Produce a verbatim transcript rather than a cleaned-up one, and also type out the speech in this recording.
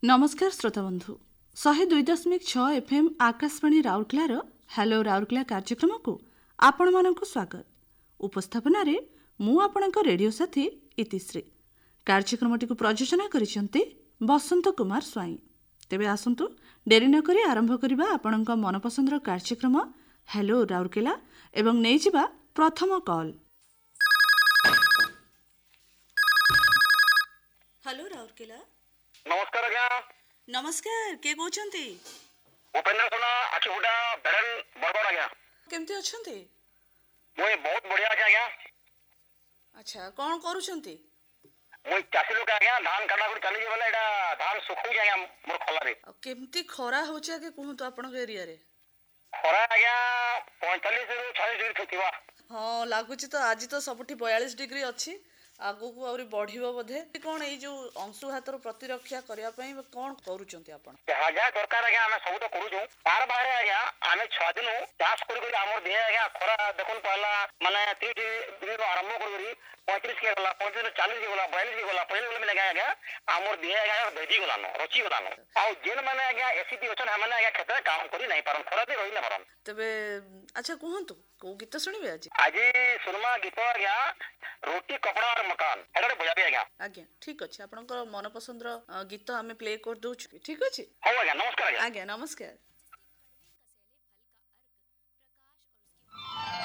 नमस्कार श्रोता बंधु शहे दुई दशमिक छ एफएम आकाशवाणी राउरकेलार हेलो राउरकेला कार्यक्रम को आपण मानक स्वागत। उपस्थापन मु आपणक रेडियो साथी इतिश्री। कार्यक्रमटी को प्रयोजना करिसेंते बसंत कुमार स्वाई। तेबे आसंतु डेरी न करी आरंभ करिबा आपणक मनपसंदर कार्यक्रम हेलो राउरकेला एवं नै जिबा प्रथम कॉल। हेलो राउरकेला। नमस्कार आज्ञा। नमस्कार, के कहउछंती? उपेंद्र सोना आखिबुडा बेरन बरगड़ आज्ञा। केमती अछंती? मोय बहुत बढ़िया अछि आज्ञा। अच्छा, कोन करूछंती? मोय चासी लोक आज्ञा, धान काटा कर चली गेला। एडा धान सुखौ आज्ञा मोर खला रे। केमती खरा होचे के कहू तो आपन एरिया रे? खरा आज्ञा पैंतालीस रु छियालीस डिग्री थिबा। हां, लागुची तो आज तो सबठी बयालीस डिग्री अछि। आगो को आउरी बढ़िबो बोधे। कोन एई जो अंशुघातर प्रतिरक्षा करिया पई कोन करूचंती आपन? हाजा सरकार आज्ञा हमें सब तो करूछु। तार बाहर आज्ञा हमें छह दिन चाष करि करि हमर देह आज्ञा खरा देखन पहला माने तीस डिग्री रो आरंभ करि पैंतीस के गला, पैंतीस चालीस के गला, बयालीस के गला, पहले में लगा आज्ञा हमर देह आज्ञा भेदी गला न, रची गला न। आ जेन माने आज्ञा एसिडी ओछन हमने आज्ञा खेत काम करि नहीं पारन, खरा दे रहि न पारन। तबे अच्छा कहंतु को गीत सुनिबे आज? आज सुनमा गीत आज्ञा रोटी कपड़ा और मकान एटा बजाबे आज्ञा। आज्ञा ठीक अछि, आपनकर मनपसंदर गीत हमें प्ले कर दउछु। ठीक अछि? हो आज्ञा, नमस्कार आज्ञा। आज्ञा नमस्कार।